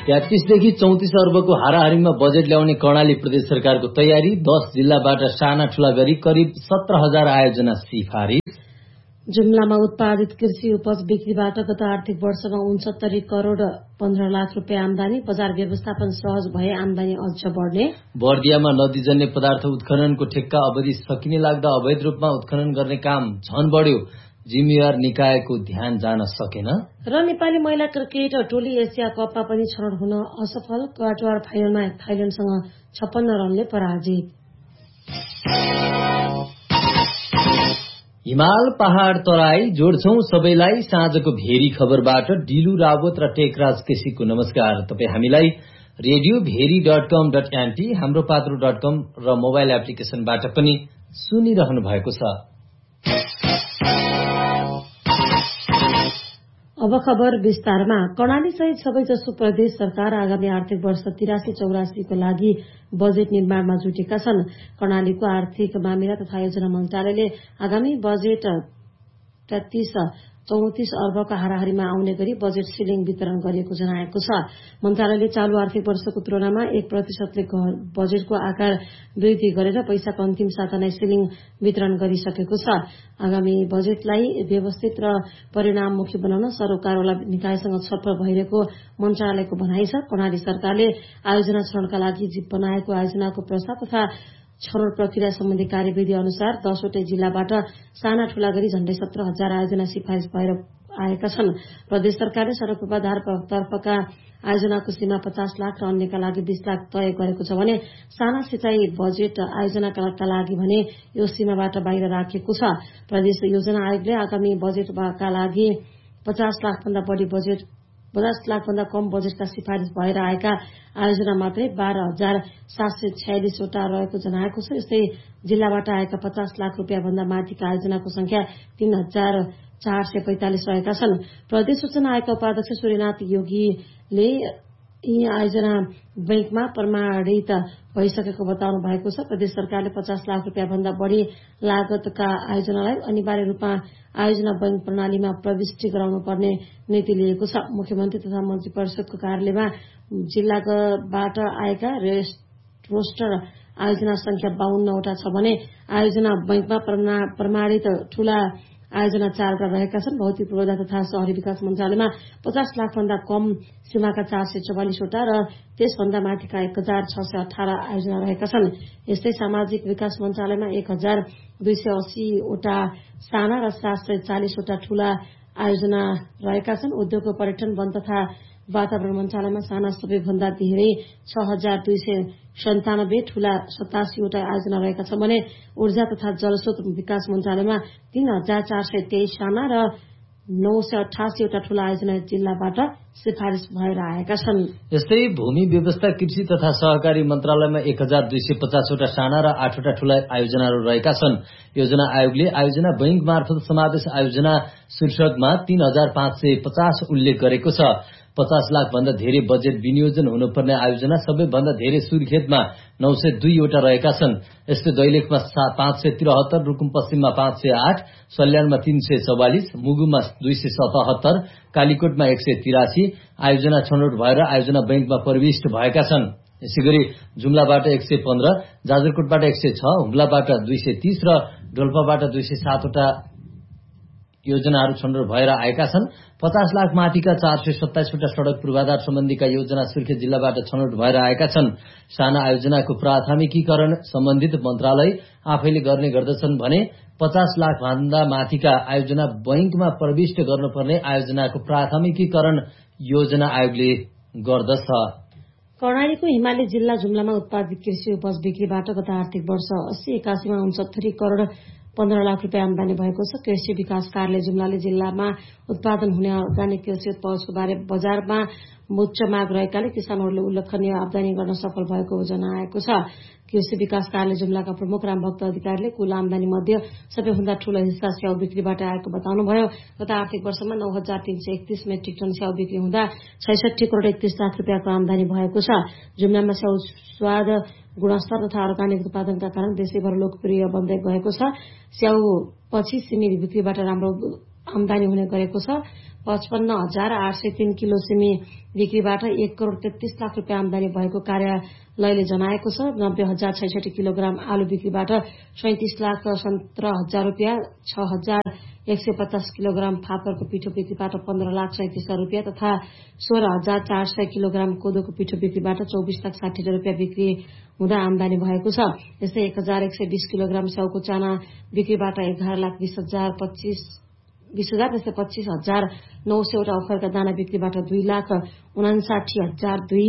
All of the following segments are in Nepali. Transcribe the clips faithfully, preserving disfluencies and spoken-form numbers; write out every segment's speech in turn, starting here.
तेत्तीसदेखि चौतिस अर्बको हाराहारीमा बजेट ल्याउने कर्णाली प्रदेश सरकारको तयारी। दस जिल्लाबाट साना ठूला गरी करिब सत्र हजार आयोजना सिफारिस। जुम्लामा उत्पादित कृषि उपज बिक्रीबाट गत आर्थिक वर्षमा उनसत्तरी करोड़ पन्ध्र लाख रुपियाँ आमदानी। बजार व्यवस्थापन सहज भए आमदानी अझ बढ्ने। बर्दियामा नदीजन्य पदार्थ उत्खननको ठेक्का अवधि सकिने लाग्दा अवैध रूपमा उत्खनन गर्ने काम झन बढ्यो। जिम्मेवार निकायको ध्यान जान सकेन। र नेपाली महिला क्रिकेट टोली एसिया कपमा पनि छनौट हुन असफल। क्वार्टर फाइनलमा थाइल्याण्डसँग छप्पन्न रनले पराजित। हिमाल पहाड़ तराई जोड्छौं सबैलाई। साँझको भेरी खबरबाट डिलु रावत र टेकराज केसीको नमस्कार। तपाई हामीलाई रेडियो भेरी डट कम डट एनटी, हाम्रो पात्रो डट कम र मोबाइल एप्लिकेशनबाट पनि सुनिरहनु भएको छ। अब खबर विस्तारमा। कर्णाली सहित सबैजसो प्रदेश सरकार आगामी आर्थिक वर्ष तिरासी चौरासीको लागि बजेट निर्माणमा जुटेका छन्। कर्णालीको आर्थिक मामिला तथा योजना मन्त्रालयले आगामी बजेट तेत्तीस चौतिस अर्बका हाराहारीमा आउने गरी बजेट सिलिङ वितरण गरिएको जनाएको छ। मन्त्रालयले चालू आर्थिक वर्षको तुलनामा एक प्रतिशतले बजेटको आकार वृद्धि गरेर पैसाको अन्तिम साता नै सिलिङ वितरण गरिसकेको छ। आगामी बजेटलाई व्यवस्थित र परिणाममुखी बनाउन सरोकारवाला निकायसँग छलफल भइरहेको मन्त्रालयको भनाइ छ। कर्णाली सरकारले आयोजना छनौटका लागि बनाएको आयोजनाको प्रस्ताव तथा छनौट प्रक्रिया सम्बन्धी कार्यविधि अनुसार दसवटै जिल्लाबाट साना ठूला गरी झण्डै सत्र हजार आयोजना सिफारिश भएर आएका छन्। प्रदेश सरकारले सड़क पूर्वाधार तर्फका आयोजनाको सीमा पचास लाख र अन्यका लागि बीस लाख तय गरेको छ भने साना सिंचाई बजेट आयोजनाका लागि भने यो सीमाबाट बाहिर राखिएको छ। प्रदेश योजना आयोगले आगामी बजेटका लागि पचास लाख भन्दा बढ़ी बजेट पचास लाख भन्दा कम बजेटका सिफारिश भएर आएका आयोजना मात्रै बाह्र हजार सात सय छयालिसवटा रहेको जनाएको छ। यस्तै जिल्लाबाट आएका पचास लाख रूपियाँ भन्दा माथिका आयोजनाको संख्या तीन हजार चार सय पैंतालिस रहेका छन्। प्रदेश सूचना आयोगका उपाध्यक्ष सूर्यनाथ योगीले यी आयोजना बैंकमा प्रमाणित भइसकेको बताउनु भएको छ। प्रदेश सरकारले पचास लाख रूपियाँ भन्दा बढ़ी लागतका आयोजनालाई अनिवार्य रूपमा आयोजना बैंक प्रणालीमा प्रविष्टि गराउनु पर्ने नीति लिएको छ। मुख्यमन्त्री तथा मन्त्री परिषदको कार्यालयमा जिल्लाबाट आएका रोस्टर आयोजना संख्या बाहन्नवटा छ भने आयोजना बैंकमा प्रमाणित ठूला आयोजना चारवटा रहेका छन्। भौतिक पूर्वाधार तथा शहरी विकास मन्त्रालयमा पचास लाख भन्दा कम सीमाका चार सय चौवालिसवटा र त्यसभन्दा माथिका एक हजार छ सय अठार आयोजना रहेका छन्। यस्तै सामाजिक विकास मन्त्रालयमा एक हजार दुई सय अस्सीवटा साना र सात सय चालिसवटा ठूला आयोजना रहेका छन्। उद्योग पर्यटन वन तथा वातावरण मन्त्रालयमा साना सबैभन्दा धेरै छ हजार दुई सय सन्तानब्बे ठूला सतासीवटा आयोजना रहेका छन् भने ऊर्जा तथा जलस्रोत विकास मन्त्रालयमा तीन हजार चार सय तेइस साना र नौ सय अठासीवटा ठूला आयोजना जिल्लाबाट सिफारिश भएर आएका छन्। यस्तै भूमि व्यवस्था कृषि तथा सहकारी मन्त्रालयमा एक हजार दुई सय पचासवटा साना र आठवटा ठूला आयोजनाहरू रहेका छन्। योजना आयोगले आयोजना बैंक मार्फत समावेश आयोजना शीर्षकमा तीन हजार पाँच सय पचास उल्लेख गरेको छ। पचास लाख भन्दा धेरै बजेट विनियोजन हुनुपर्ने आयोजना सबैभन्दा धेरै सुर्खेतमा नौ सय दुईवटा रहेका छन्। यस्तै दैलेखमा पाँच सय त्रिहत्तर, रुकुम पश्चिममा पाँच सय आठ, सल्यानमा तीन सय चौवालिस, मुगुमा दुई सय सतहत्तर, कालीकोटमा एक सय तिरासी आयोजना छनौट भएर आयोजना बैंकमा प्रविष्ट भएका छन्। यसैगरी जुम्लाबाट एक सय पन्ध्र, जाजरकोटबाट एक सय छ, हुम्लाबाट दुई सय तीस र डोल्पाबाट दुई सय सातवटा योजनाहरू छनौट भएर आएका छन्। पचास लाख माथिका चार सय सत्ताइसवटा सड़क पूर्वाधार सम्बन्धीका योजना सुर्खेत जिल्लाबाट छनौट भएर आएका छन्। साना आयोजनाको प्राथमिकीकरण सम्बन्धित मन्त्रालय आफैले गर्ने गर्दछन् भने पचास लाख भन्दा माथिका आयोजना बैंकमा प्रविष्ट गर्नुपर्ने आयोजनाको प्राथमिकीकरण योजना आयोगले गर्दछ। कर्णालीको हिमाली जिल्ला जुम्लामा उत्पादित कृषि उपज बिक्रीबाट गत आर्थिक वर्ष अस्सी एकासीमा उनसत्तरी करोड़ पन्ध्र लाख रूपियाँ आमदानी भएको छ। कृषि विकास कार्यालय जुम्लाले जिल्लामा उत्पादन हुने अर्ग्यानिक कृषि उत्पादको बारे बजारमा उच्च माग रहेकाले किसानहरूले उल्लेखनीय आमदानी गर्न सफल भएको जनाएको छ। कृषि विकास कार्यालय जुम्लाका प्रमुख रामभक्त अधिकारीले कुल आमदानी मध्ये सबैभन्दा ठूलो हिस्सा स्याउ बिक्रीबाट आएको बताउनुभयो। गत आर्थिक वर्षमा नौ हजार तीन सय एकतीस मेट्रिक टन स्याउ बिक्री हुँदा छैसठी करोड़ एकतीस लाख रूपियाँको आमदानी भएको छ। जुम्लामा स्याउ स्वाद, गुणस्तर तथा अर्ग्यानिक उत्पादनका कारण देशैभर लोकप्रिय बन्दै गएको छ। स्याउ पछि सिमी बिक्रीबाट राम्रो आमदानी हुने गरेको छ। पचपन्न हजार आठ सय तीन किलो सिमी बिक्रीबाट एक करोड़ तेत्तीस लाख रुपियाँ आमदानी भएको कार्यालयले जनाएको छ। नब्बे हजार छैसठी किलोग्राम आलु बिक्रीबाट सैतिस लाख सत्र हजार रुपियाँ, छ हजार एक सय पचास किलोग्राम फापरको पिठो बिक्रीबाट पन्ध्र लाख सैतिस हजार रुपियाँ तथा सोह्र हजार चार सय किलोग्राम कोदोको पिठो बिक्रीबाट चौबिस लाख साठी हजार रुपियाँ बिक्री हुँदा आमदानी भएको छ। यस्तै एक हजार एक सय बीस किलोग्राम स्याउको चाना बिक्रीबाट एघार लाख बीस हजार पच्चीस बीस हजार त्यस्तै पच्चीस हजार नौ सयवटा ओखरका दाना बिक्रीबाट दुई लाख उनासाठी हजार दुई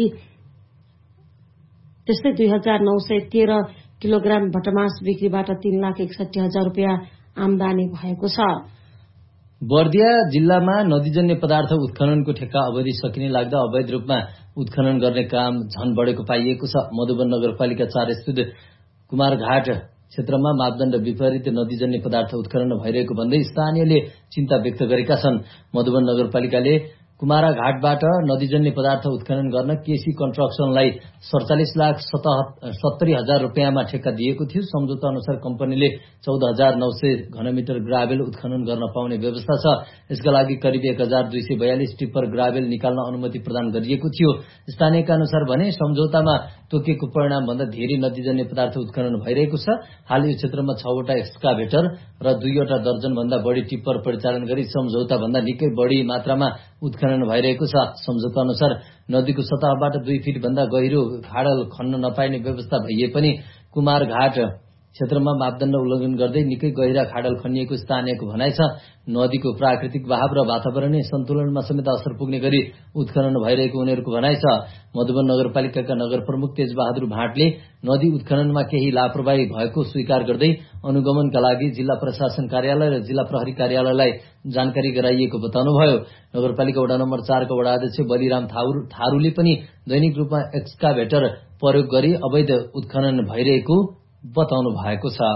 त्यस्तै दुई हजार नौ सय तेह्र किलोग्राम भटमास बिक्रीबाट तीन लाख एकसठी हजार रुपियाँ आमदानी भएको छ। बर्दिया जिल्लामा नदीजन्य पदार्थ उत्खननको ठेक्का अवधि सकिने लाग्दा अवैध रूपमा उत्खनन गर्ने काम झन बढेको पाइएको छ। मधुवन नगरपालिका चार स्थित कुमारघाट क्षेत्रमा मापदण्ड विपरीत नदीजन्य पदार्थ उत्खनन भइरहेको भन्दै स्थानीयले चिन्ता व्यक्त गरेका छन्। मधुवन नगरपालिकाले कुमाराघाटबाट नदीजन्य पदार्थ उत्खनन गर्न केसी कन्स्ट्रक्सनलाई सडचालिस लाख सत्तरी हजार रुपियाँमा ठेक्का दिएको थियो। सम्झौता अनुसार कम्पनीले चौध हजार नौ सय घनमिटर ग्राभेल उत्खनन गर्न पाउने व्यवस्था छ। यसका लागि करिब एक हजार दुई सय बयालिस टिप्पर ग्राभेल निकाल्न अनुमति प्रदान गरिएको थियो। स्थानीयका अनुसार भने सम्झौतामा तोकिएको परिणाम भन्दा धेरै नदीजन्य पदार्थ उत्खनन भइरहेको छ। हाल यो क्षेत्रमा छवटा एक्सकाभेटर र दुईवटा दर्जन भन्दा बढी टिप्पर परिचालन गरी सम्झौता भन्दा निकै बढी मात्रामा उत्खनन भइरहेको छ। सम्झौता अनुसार नदीको सतहबाट दुई फिट भन्दा गहिरो खाडल खन्न नपाइने व्यवस्था भइए पनि कुमारघाट क्षेत्रमा मापदण्ड उल्लङ्घन गर्दै निकै गहिरा खाडल खनिएको स्थानीयको भनाइ छ। नदीको प्राकृतिक बहाव र वातावरणीय सन्तुलनमा समेत असर पुग्ने गरी उत्खनन भइरहेको उनीहरूको भनाइ छ। मधुवन नगरपालिकाका नगर प्रमुख तेजबहादुर भाटले नदी उत्खननमा केही लापरवाही भएको स्वीकार गर्दै अनुगमनका लागि जिल्ला प्रशासन कार्यालय र जिल्ला प्रहरी कार्यालयलाई जानकारी गराइएको बताउनुभयो। नगरपालिका वडा नम्बर चारका वडा अध्यक्ष बलिराम थारूले पनि दैनिक रूपमा एक्सकाभेटर प्रयोग गरी अवैध उत्खनन भइरहेको बताउनु भएको छ।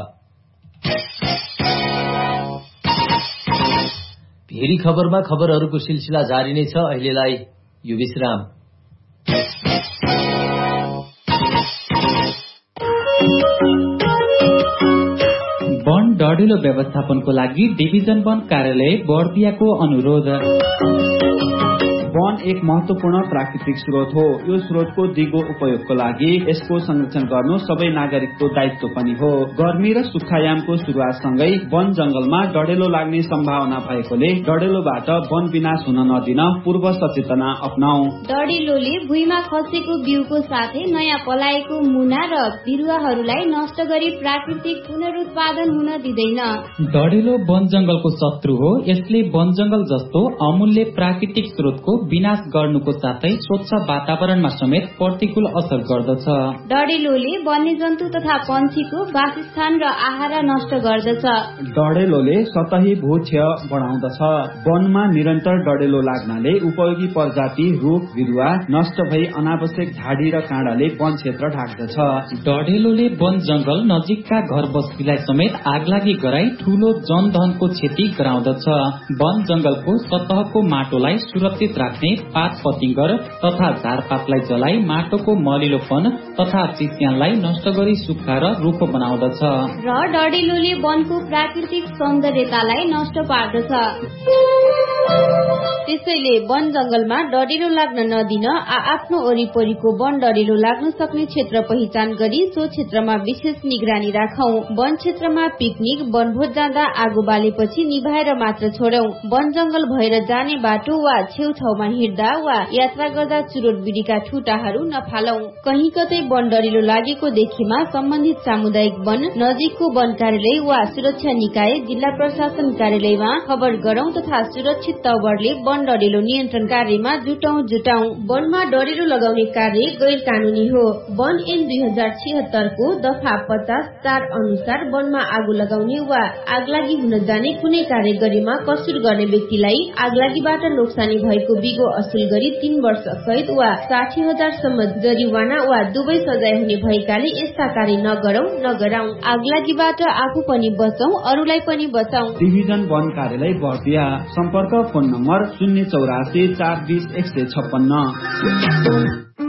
भेरी खबरमा खबरहरूको सिलसिला जारी नै छ। अहिलेलाई यो विश्राम। वन डढिलो व्यवस्थापनको लागि डिभिजन वन कार्यालय बर्दियाको अनुरोध। वन एक महत्वपूर्ण प्राकृतिक स्रोत हो। यो स्रोतको दिगो उपयोगको लागि यसको संरक्षण गर्नु सबै नागरिकको दायित्व पनि हो। गर्मी र सुक्खायामको सुरुवातसँगै वन जंगलमा डढेलो लाग्ने सम्भावना भएकोले डढेलोबाट वन विनाश हुन नदिन पूर्व सचेतना अपनाऊ। डढेलोले भुइँमा खसेको बिउको साथै नयाँ पलाएको मुना र बिरुवाहरूलाई नष्ट गरी प्राकृतिक पुनरुत्पादन हुन दिँदैन। डढेलो वन जंगलको शत्रु हो। यसले वन जंगल जस्तो अमूल्य प्राकृतिक स्रोतको विनाश गर्नुको साथै स्वच्छ वातावरणमा समेत प्रतिकूल असर गर्दछ। डढेलोले वन्यजन्तु तथा पन्छीको वासस्थान र आहारा नष्ट गर्दछ। डढेलोले सतही भूक्षय बढाउँदछ। वनमा निरन्तर डढेलो लाग्नाले उपयोगी प्रजाति रुख बिरुवा नष्ट भई अनावश्यक झाडी र काँडाले वन क्षेत्र ढाक्दछ। डढेलोले वन जंगल नजिकका घर बस्तीलाई समेत आगलागी गराई ठूलो जनधनको क्षति गराउँदछ। वन जंगलको सतहको माटोलाई सुरक्षित राख्ने पात पतिंगर तथा झारपातलाई जलाई माटोको मलिलोपन तथा चिस्यानलाई नष्ट गरी सुक्खा र रुखो बनाउँदछ। र डढेलोले वनको प्राकृतिक सौन्दर्यतालाई नष्ट पार्दछ। त्यसैले वन जंगलमा डढेलो लाग्न नदिन आफ्नो वरिपरिको वन डढेलो लाग्न सक्ने क्षेत्र पहिचान गरी सो क्षेत्रमा विशेष निगरानी राखौं। वन क्षेत्रमा पिकनिक वनभोज जाँदा आगो बालेपछि निभाएर मात्र छोडौं। वन जंगल भएर जाने बाटो वा छेउछाउमा हिँड्दा वा यात्रा गर्दा चुरोट बिडीका ठुटाहरू नफालौं। कहीँ कतै वन डढेलो लागेको देखेमा सम्बन्धित सामुदायिक वन, नजिकको वन कार्यालय वा सुरक्षा निकाय, जिल्ला प्रशासन कार्यालयमा खबर गरौं तथा सुरक्षित तवरले वन डढेलो नियन्त्रण कार्यमा जुटौं जुटाउँ। वनमा डढेलो लगाउने कार्य गैर कानूनी हो। वन ऐन दुई हजार छिहत्तरको दफा पचास चार अनुसार वनमा आगो लगाउने वा आगलागी हुन जाने कुनै कार्य गरेमा कसुर गर्ने व्यक्तिलाई आगलागीबाट नोक्सानी भएको बिगो असुल गरी तीन वर्ष कैद वा साठी हजार सम्म जरिवाना वा दुवै सजाय हुने भएकाले यस्ता कार्य नगरौं नगराउँ। आगलागीबाट आफू पनि बचौं, अरूलाई पनि बचाउँ। डिभिजन वन कार्यालय बर्दिया। सम्पर्क फोन नम्बर शून्य चौरासी चार बीस एक सय छप्पन्न।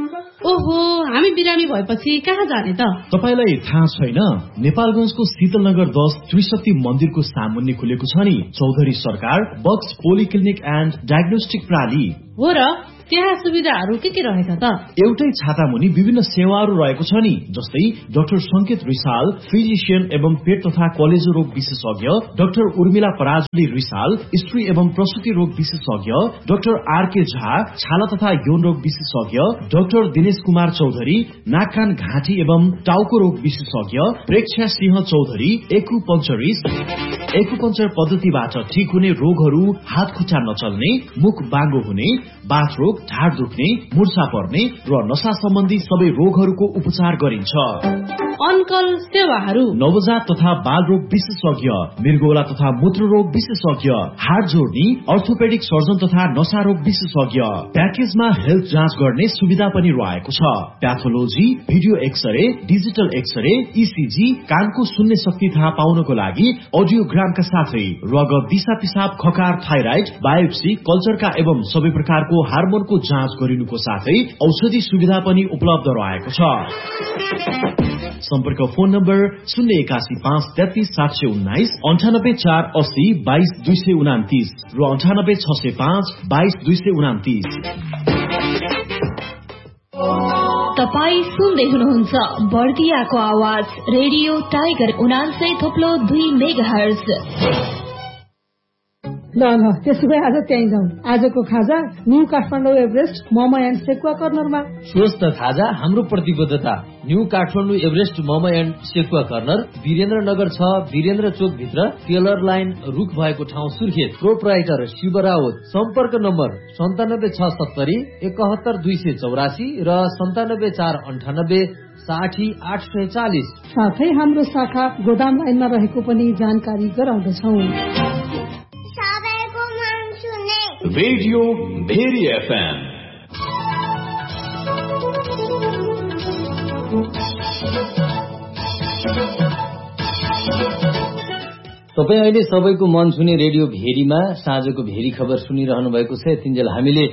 ओहो, हामी बिरामी भएपछि कहाँ जाने त? तपाईलाई थाहा छैन, नेपालगंजको शीतलनगर दस त्रिशक्ति मन्दिरको सामुन्ने खुलेको छ नि चौधरी सरकार बक्स पोलिक्लिनिक एन्ड डायग्नोस्टिक प्रणाली। हो र, त्यहाँ सुविधाहरू के के रहेछ त? एउटै छाता मुनि विभिन्न सेवाहरू रहेको छ नि, जस्तै डाक्टर संकेत रिसाल फिजिशियन एवं पेट तथा कलेजो रोग विशेषज्ञ, डाक्टर उर्मिला पराजुली रिसाल स्त्री एवं प्रसुति रोग विशेषज्ञ, डाक्टर आरके झा छाला तथा यौन रोग विशेषज्ञ, डाक्टर दिनेश कुमार चौधरी नाक कान घाँटी एवं टाउको रोग विशेषज्ञ, प्रेक्षा सिंह चौधरी एक्युपंक्चरिस्ट एक्युपंक्चर पद्धतिबाट ठीक हुने रोगहरू, हात खुट्टा नचल्ने, मुख बाङ्गो हुने, बाथ रोग, ढाड दुख्ने, मुर्छा पर्ने र नशा सम्बन्धी सबै रोगहरूको उपचार गरिन्छ। अनकल सेवाहरू नवजात तथा बाल रोग विशेषज्ञ, मृगौला तथा मूत्र रोग विशेषज्ञ, हाड जोड्ने, अर्थोपेडिक सर्जन तथा नशा रोग विशेषज्ञ। प्याकेजमा हेल्थ जाँच गर्ने सुविधा पनि रहेको छ। Pathology, video x-ray, digital x-ray, ECG, कानको सुन्ने शक्ति थाहा पाउनको लागि अडियोग्रामका साथै रगत, दिशा पिसाब, खकार, थाइराइड, बायोप्सी, कल्चरका एवं सबै प्रकारको हार्मोनको जाँच गरिनुको साथै औषधि सुविधा पनि उपलब्ध रहेको छ। सम्पर्क फोन नम्बर शून्य एकासी पाँच तेत्तीस सात सय उन्नाइस, अन्ठानब्बे चार अस्सी बाइस दुई सय उनातिस र अन्ठानब्बे छ सय पाँच बाइस दुई सय उनातिस। तपाई सुन्दै हुनुहुन्छ बर्दियाको आवाज रेडियो टाइगर उनान्सय थोप्लो दुई मेगा हर्ज। ल ल त्यसो भए आज त्यहीँ जाउँ। आजको खाजा new Kathmandu Everest momo and sekuwa कर्नरमा। स्वस्थ खाजा हाम्रो प्रतिबद्धता। New Kathmandu Everest momo and sekuwa corner Birendranagar छ, वीरेन्द्र चोक भित्र, टेलर लाइन रुख भएको ठाउँ सुर्खेत। प्रोपराइटर शिव रावत। सम्पर्क नम्बर सन्तानब्बे छ सत्तरी एकहत्तर दुई सय चौरासी र सन्तानब्बे चार अन्ठानब्बे साठी आठ सय चालिस। साथै हाम्रो शाखा गोदाम लाइनमा रहेको पनि जानकारी गराउँदछौ। रेडियो भेरी एफएम तपाईँ अहिले सबैको मन छुने रेडियो भेरीमा साँझको भेरी खबर सुनिरहनु भएको छ। यतिन्जेल हामीले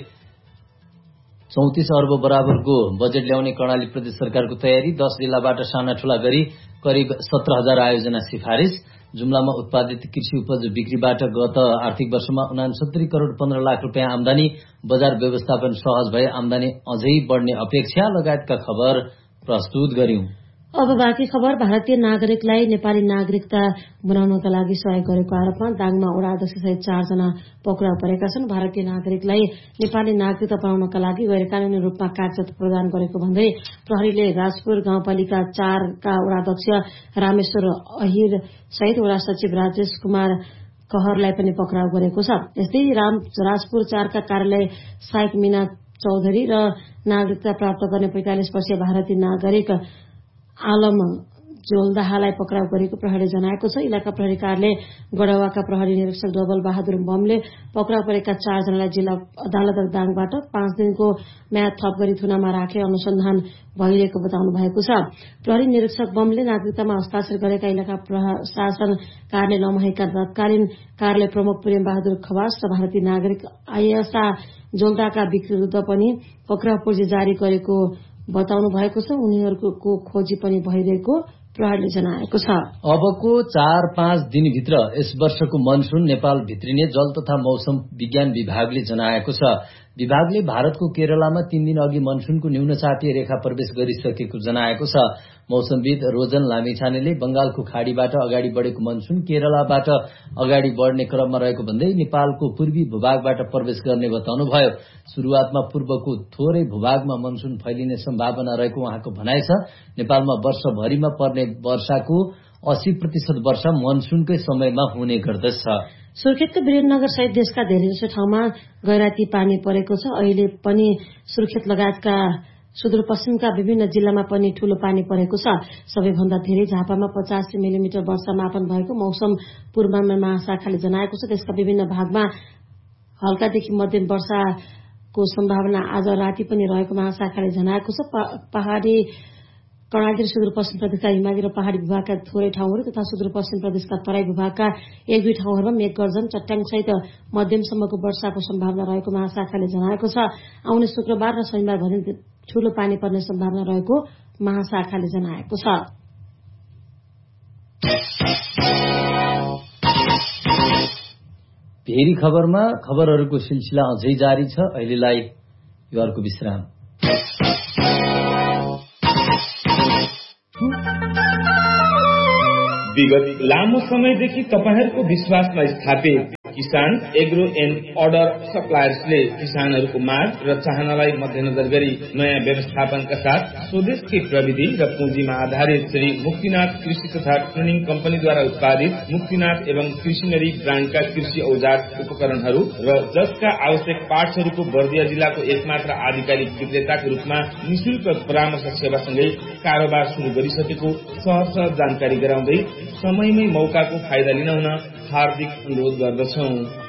चौतिस अर्ब बराबरको बजेट ल्याउने कर्णाली प्रदेश सरकारको तयारी, दस जिल्लाबाट साना ठूला गरी करिब सत्र हजार आयोजना सिफारिश, जुम्लामा उत्पादित कृषि उपज बिक्रीबाट गत आर्थिक वर्षमा उनासत्तरी करोड़ पन्ध्र लाख रुपियाँ आमदानी, बजार व्यवस्थापन सहज भए आमदानी अझै बढ्ने अपेक्षा लगायतका खबर प्रस्तुत गर्यौं। अब बाँकी खबर। भारतीय नागरिकलाई नेपाली नागरिकता बनाउनका लागि सहयोग गरेको आरोपमा दाङमा वडा अध्यक्ष सहित चारजना पक्राउ परेका छन्। भारतीय नागरिकलाई नेपाली नागरिकता बनाउनका लागि गैर कानूनी रूपमा कागजात प्रदान गरेको भन्दै प्रहरीले राजपुर गाउँपालिका चारका वडाध्यक्ष रामेश्वर अहिर सहित वडा सचिव राजेश कुमार कहरलाई पनि पक्राउ गरेको छ। यस्तै राम राजपुर चारका कार्यालय साइक मीना चौधरी र नागरिकता प्राप्त गर्ने पैंतालिस वर्षीय भारतीय नागरिक आलम जोलदाहालाई पक्राउ गरेको प्रहरीले जनाएको छ। इलाका प्रहरी कार्यालय गढवाका प्रहरी निरीक्षक डबल बहादुर बमले पक्राउ परेका चारजनालाई जिल्ला अदालत दाङबाट पाँच दिनको म्याद थप गरी थुनामा राखेर अनुसन्धान भइरहेको बताउनु भएको छ। प्रहरी निरीक्षक बमले नागरिकतामा हस्ताक्षर गरेका इलाका प्रशासन कार्यालय नमहेका तत्कालीन कार्यालय प्रमुख प्रेम बहादुर खवास र भारतीय नागरिक आयसा जोलदाका विरुद्ध पनि पक्राउ पूर्जी जारी गरेको बताउनु भएको छ। उनीहरूको खोजी पनि भइरहेको प्रहरीले जनाएको छ। अबको चार पाँच दिनभित्र यस वर्षको मनसून नेपाल भित्रिने जल तथा मौसम विज्ञान विभागले जनाएको छ। विभागले भारतको केरलामा तीन दिन अघि मनसूनको न्यून चापीय रेखा प्रवेश गरिसकेको जनाएको छ। मौसमविद रोजन लामिछानेले बंगालको खाड़ीबाट अगाडि बढेको मनसून केरलाबाट अगाडि बढ्ने क्रममा रहेको भन्दै नेपालको पूर्वी भूभागबाट प्रवेश गर्ने बताउनुभयो। शुरूआतमा पूर्वको थोरै भूभागमा मनसून फैलिने सम्भावना रहेको उहाँको भनाइ छ। नेपालमा वर्षभरिमा पर्ने वर्षाको अस्सी प्रतिशत वर्षा मनसूनकै समयमा हुने गर्दछ। सुर्खेतको वीरेन्द्रनगर सहित देशका धेरैजसो ठाउँमा गैराती पानी परेको छ। अहिले पनि सुर्खेत लगायतका सुदूरपश्चिमका विभिन्न जिल्लामा पनि ठूलो पानी परेको छ। सबैभन्दा धेरै झापामा पचासी मिलिमिटर वर्षा मापन भएको मौसम पूर्वानुमान महाशाखाले जनाएको छ। देशका विभिन्न भागमा हल्कादेखि मध्यम वर्षाको सम्भावना आज राति पनि रहेको महाशाखाले जनाएको छ। पहाड़ी कर्णाली र सुदूरपश्चिम प्रदेशका हिमाली र पहाड़ी भूभागका थोरै ठाउँहरू तथा सुदूरपश्चिम प्रदेशका तराई भूभागका एक दुई ठाउँहरूमा मेघ गर्जन चट्याङसहित मध्यमसम्मको वर्षाको सम्भावना रहेको महाशाखाले जनाएको छ। आउने शुक्रबार र शनिबार भने ठूलो पानी पर्ने सम्भावना रहेको महाशाखाले जनाएको छ। भेरी खबरमा खबरहरूको सिलसिला अझै जारी छ। अहिलेलाई यो अर्को विश्राम। विगत लामो समयदेखि तपाईहरूको विश्वासमा स्थापित किसान एग्रो एन्ड अर्डर सप्लायर्सले किसानहरूको माग र चाहनालाई मध्यनजर गरी नयाँ व्यवस्थापनका साथ स्वदेशकै प्रविधि र पुँजीमा आधारित श्री मुक्तिनाथ कृषि तथा ट्रेनिङ कम्पनीद्वारा उत्पादित मुक्तिनाथ एवं कृषिनरी ब्रान्डका कृषि औजार उपकरणहरू र जसका आवश्यक पार्ट्सहरूको बर्दिया जिल्लाको एकमात्र आधिकारिक विक्रेताको रूपमा निशुल्क परामर्श सेवासँगै कारोबार शुरू गरिसकेको सहज जानकारी गराउँदै समयमै मौकाको फाइदा लिन हुन हार्दिक अनुरोध गर्दछौं।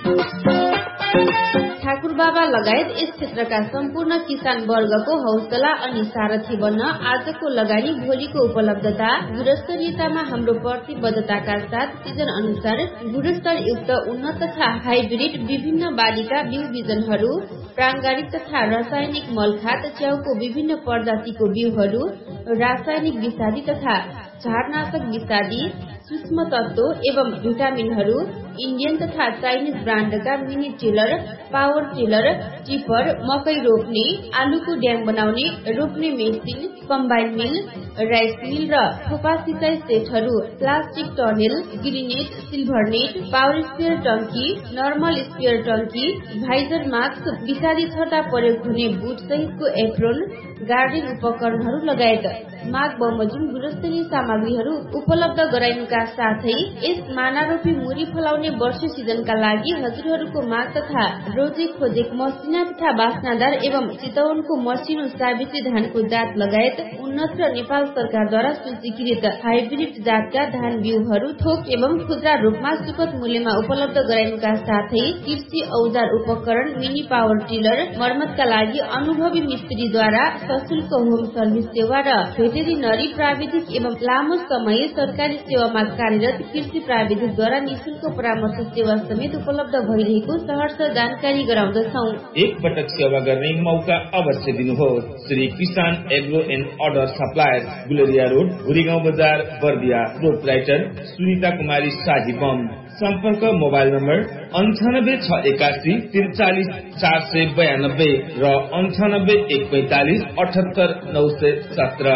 ठाकुर बाबा लगायत यस क्षेत्रका सम्पूर्ण किसान वर्गको हौसला अनि सारथी बन्न आजको लगानी भोलिको उपलब्धता गुणस्तरीयतामा हाम्रो प्रतिबद्धताका साथ सिजन अनुसार गुणस्तर युक्त उन्नत तथा हाइब्रिड विभिन्न बालीका बिउ बिजनहरू, प्राङ्गारिक तथा रासायनिक मलखात, च्याउको विभिन्न प्रजातिको बिउहरू, रासायनिक विषादी तथा झारनाशक विषादी, सूक्ष्म तत्व एवं भिटामिनहरू, इन्डियन तथा Chinese ब्रान्डका mini tiller, power tiller, tipper, मकै रोप्ने, आलुको ड्याङ बनाउने, रोप्ने मेसिन, कम्बाइन मिल, राइस मिल र थोपा सिँचाइ सेटहरू, plastic tunnel, ग्रिनेट, silver net, power sprayer टंकी, नर्मल स्पेयर टंकी, भाइजर मास्क, विषादी छर्दा प्रयोग हुने बुट सहितको एप्रोन, गार्डन उपकरणहरू लगायत माग बमोजिम गुणस्तरीय सामग्रीहरू उपलब्ध गराइनुका साथै यस मानारोपी मुरी फलाउने वर्ष सिजनका लागि हजुरहरूको माग तथा रोजे खोजेक मसिना तथा बास्नादार एवं चितवनको मसिनो साबित्री धानको जात लगायत उन्नत र नेपाल सरकारद्वारा सूचीकृत हाइब्रिड जातका धान बिउहरू थोक एवं खुद्रा रूपमा सुपथ मूल्यमा उपलब्ध गराइनुका साथै कृषि औजार उपकरण, मिनी पावर टिलर, मर्मतका लागि अनुभवी मिस्त्रीद्वारा सशुल्क होम सर्भिस सेवा र भेटेरिनरी प्राविधिक एवं लामो समय सरकारी सेवामा कार्यरत कृषि प्राविधिकद्वारा निशुल्क परामर्श सेवा समेत उपलब्ध भइरहेको सहर्ष जानकारी गराउँदछौ। एक पटक सेवा गर्ने मौका अवश्य दिनुहोस्। श्री किसान agro and order supplier, Guleria road, Bhurigaun बजार, बर्दिया। प्रोपराइटर सुनिता कुमारी शाही बम। सम्पर्क मोबाइल नम्बर अन्ठानब्बे छ एकासी त्रिचालिस चार सय बयानब्बे र अन्ठानब्बे एक पैंतालिस अठहत्तर नौ सय सत्र।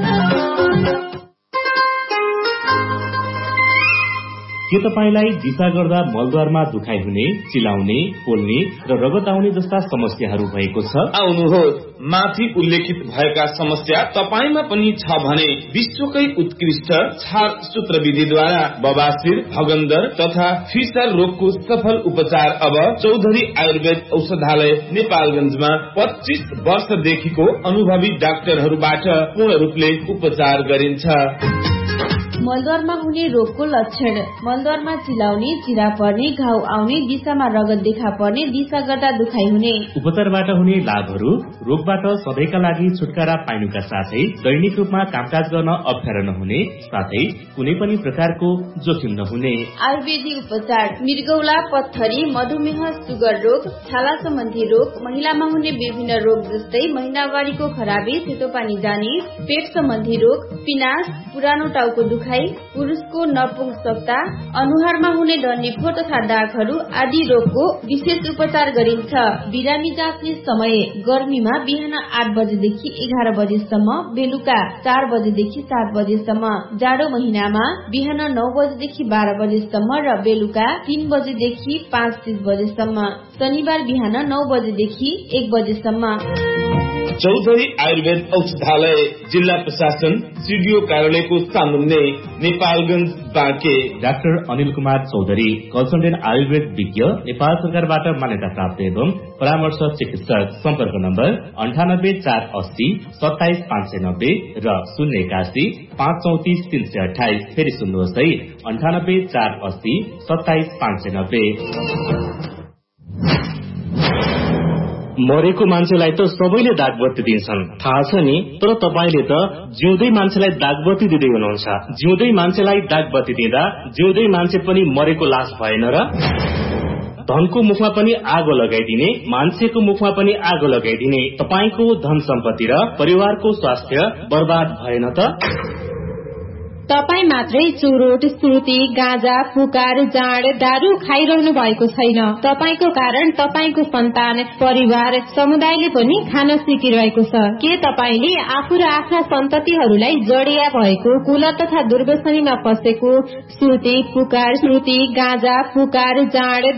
के तपाईलाई दिशा गर्दा मलद्वारमा दुखाइ हुने, चिलाउने, पोल्ने र रगत आउने जस्ता समस्याहरू भएको छ? आउनुहोस्, माथि उल्लेखित भएका समस्या तपाईमा पनि छ भने विश्वकै उत्कृष्ट छार सूत्र विधिद्वारा बबासिर, भगन्दर तथा फिसर रोगको सफल उपचार अब चौधरी आयुर्वेद औषधालय नेपालगञ्जमा पच्चीस वर्षदेखिको अनुभवी डाक्टरहरूबाट पूर्ण रूपले उपचार गरिन्छ। मलद्वारमा हुने रोगको लक्षण: मलद्वारमा चिलाउने, चिरा पर्ने, घाउ आउने, दिशामा रगत देखा पर्ने, दिशा गर्दा दुखाइ हुने। उपचारबाट हुने लाभहरू: रोगबाट सधैँका लागि छुटकारा पाइनुका साथै दैनिक रूपमा कामकाज गर्न अप्ठ्यारो नहुने साथै कुनै पनि प्रकारको जोखिम नहुने। आयुर्वेदिक उपचार: मृगौला, पत्थरी, मधुमेह, सुगर रोग, छाला सम्बन्धी रोग, महिलामा हुने विभिन्न रोग जस्तै महिनावारीको खराबी, सेतो पानी जाने, पेट सम्बन्धी रोग, पिनास, पुरानो टाउको दुखाइ, पुरुषको नपुंसकता, अनुहारमा हुने डन्डीफोर तथा दागहरू आदि रोगको विशेष उपचार गरिन्छ। बिरामी जाँच्ने समय: गर्मीमा बिहान आठ बजेदेखि एघार बजेसम्म, बेलुका चार बजेदेखि सात बजेसम्म। जाडो महिनामा बिहान नौ बजेदेखि बाह्र बजेसम्म र बेलुका तीन बजेदेखि पाँच तीस बजेसम्म। शनिबार बिहान नौ बजेदेखि एक बजेसम्म। चौधरी आयुर्वेद औषधालय, जिल्ला प्रशासन, सिडिओ कार्यालयको सामुन्ने, नेपालगञ्ज, बाँके। डाक्टर अनिल कुमार चौधरी, कन्सल्टेन्ट आयुर्वेद विज्ञ, नेपाल सरकारबाट मान्यता प्राप्त एवं परामर्श चिकित्सक। सम्पर्क नम्बर अन्ठानब्बे चार अस्सी सत्ताइस पाँच सय नब्बे र शून्य एकासी पाँच चौतिस तीन सय अठाइस। फेरि सुन्नुहोस् है, अन्ठानब्बे चार अस्सी सत्ताइस पाँच सय नब्बे। मरेको मान्छेलाई त सबैले दागबत्ती दिन्छन् थाहा छ नि, तर तपाईले त जिउँदै मान्छेलाई दागबत्ती दिँदै हुनुहुन्छ। जिउँदै मान्छेलाई दागबत्ती दिँदा जिउँदै मान्छे पनि मरेको लास भएन र? धनको मुखमा पनि आगो लगाइदिने, मान्छेको मुखमा पनि आगो लगाइदिने, तपाईको धन सम्पत्ति र परिवारको स्वास्थ्य बर्बाद भएन त? तपाई मात्रै चुरोट, सुर्ती, गाँजा, पुकार, जाँड, दारू खाइरहनु भएको छैन। तपाईको कारण तपाईको सन्तान, परिवार, समुदायले पनि खान सिकिरहेको छ। के तपाईले आफू र आफ्ना सन्ततिहरूलाई जडिया भएको कुलत तथा दुर्व्यसनीमा फसेको सुर्ती, पुकार, स्मृति, गाँजा, पुकार, जाँड,